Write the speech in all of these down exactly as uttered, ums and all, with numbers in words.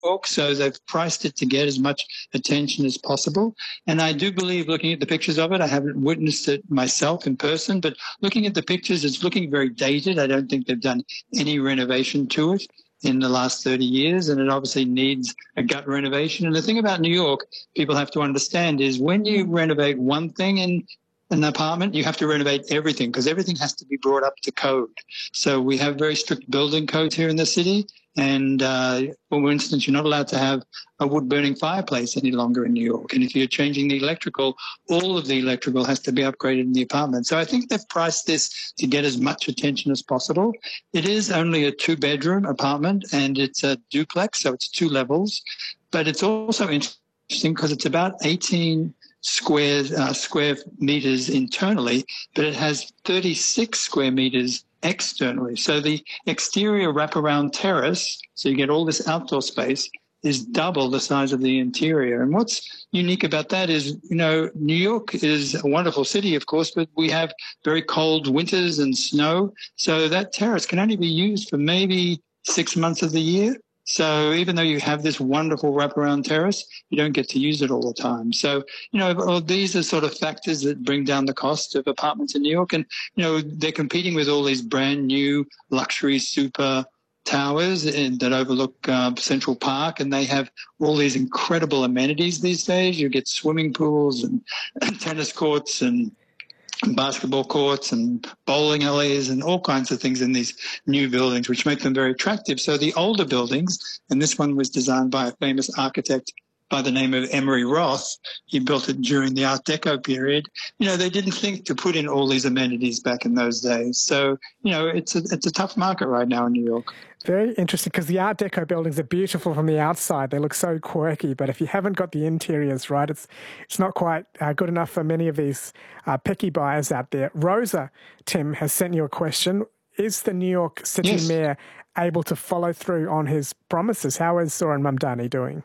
York, so they've priced it to get as much attention as possible. And I do believe, looking at the pictures of it, I haven't witnessed it myself in person, but looking at the pictures, it's looking very dated. I don't think they've done any renovation to it in the last thirty years, and it obviously needs a gut renovation. And the thing about New York, people have to understand, is when you renovate one thing in an apartment, you have to renovate everything because everything has to be brought up to code. So we have very strict building codes here in the city. And uh, for instance, you're not allowed to have a wood-burning fireplace any longer in New York. And if you're changing the electrical, all of the electrical has to be upgraded in the apartment. So I think they've priced this to get as much attention as possible. It is only a two-bedroom apartment, and it's a duplex, so it's two levels. But it's also interesting because it's about eighteen square uh, square meters internally, but it has thirty-six square meters externally. So the exterior wraparound terrace, so you get all this outdoor space, is double the size of the interior. And what's unique about that is, you know, New York is a wonderful city, of course, but we have very cold winters and snow. So that terrace can only be used for maybe six months of the year. So even though you have this wonderful wraparound terrace, you don't get to use it all the time. So, you know, all these are sort of factors that bring down the cost of apartments in New York. And, you know, they're competing with all these brand new luxury super towers in, that overlook uh, Central Park, and they have all these incredible amenities these days. You get swimming pools and, and tennis courts and basketball courts and bowling alleys and all kinds of things in these new buildings, which make them very attractive. So the older buildings, and this one was designed by a famous architect by the name of Emery Roth. He built it during the Art Deco period. You know, they didn't think to put in all these amenities back in those days. So, you know, it's a, it's a tough market right now in New York. Very interesting, because the Art Deco buildings are beautiful from the outside. They look so quirky, but if you haven't got the interiors right, it's it's not quite uh, good enough for many of these uh, picky buyers out there. Rosa, Tim, has sent you a question. Is the New York City Yes. Mayor able to follow through on his promises? How is Zoran Mamdani doing?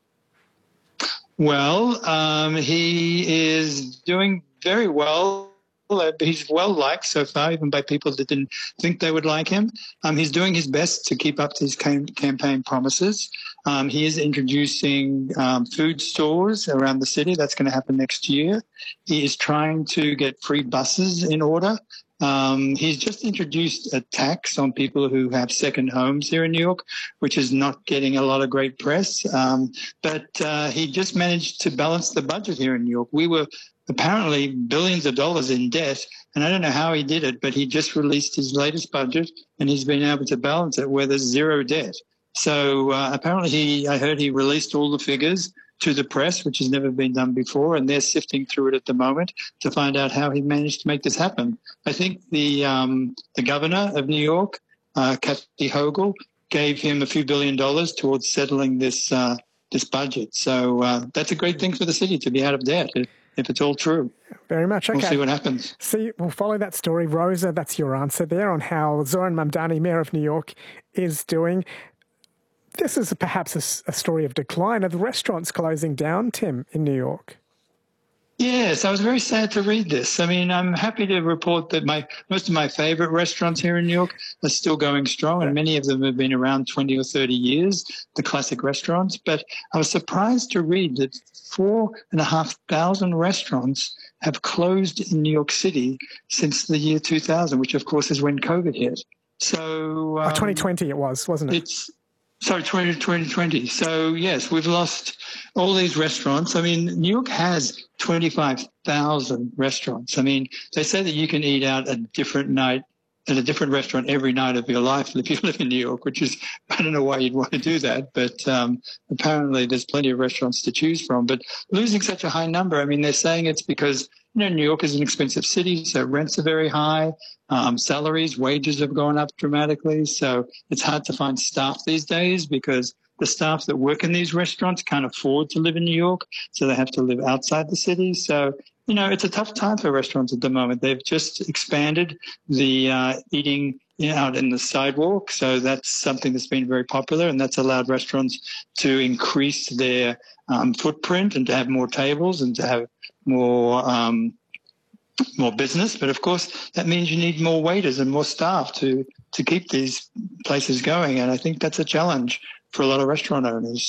Well, um, he is doing very well. He's well liked so far, even by people that didn't think they would like him. Um, he's doing his best to keep up to his cam- campaign promises. Um, he is introducing um, food stores around the city. That's going to happen next year. He is trying to get free buses in order. Um, he's just introduced a tax on people who have second homes here in New York, which is not getting a lot of great press. Um, but uh, he just managed to balance the budget here in New York. We were apparently billions of dollars in debt, and I don't know how he did it, but he just released his latest budget, and he's been able to balance it where there's zero debt. So uh, apparently he, I heard he released all the figures to the press, which has never been done before, and they're sifting through it at the moment to find out how he managed to make this happen. I think the um, the governor of New York, uh, Kathy Hochul, gave him a few billion dollars towards settling this uh, this budget. So uh, that's a great thing for the city to be out of debt, if, if it's all true. Very much. Okay. We'll see what happens. See, we'll follow that story. Rosa, that's your answer there on how Zoran Mamdani, Mayor of New York, is doing. This is perhaps a, a story of decline. Are the restaurants closing down, Tim, in New York? Yes, I was very sad to read this. I mean, I'm happy to report that my most of my favorite restaurants here in New York are still going strong, and many of them have been around twenty or thirty years, the classic restaurants. But I was surprised to read that four and a half thousand restaurants have closed in New York City since the year two thousand, which of course is when COVID hit. So um, oh, twenty twenty it was, wasn't it? It's Sorry, twenty twenty. So, yes, we've lost all these restaurants. I mean, New York has twenty-five thousand restaurants. I mean, they say that you can eat out a different night at a different restaurant every night of your life if you live in New York, which is, I don't know why you'd want to do that, but um, apparently there's plenty of restaurants to choose from. But losing such a high number, I mean, they're saying it's because, you know, New York is an expensive city, so rents are very high. Um, salaries, wages have gone up dramatically. So it's hard to find staff these days because the staff that work in these restaurants can't afford to live in New York. So they have to live outside the city. So, you know, it's a tough time for restaurants at the moment. They've just expanded the uh, eating out in the sidewalk. So that's something that's been very popular, and that's allowed restaurants to increase their um, footprint and to have more tables and to have more um more business. But of course that means you need more waiters and more staff to to keep these places going, and I think that's a challenge for a lot of restaurant owners.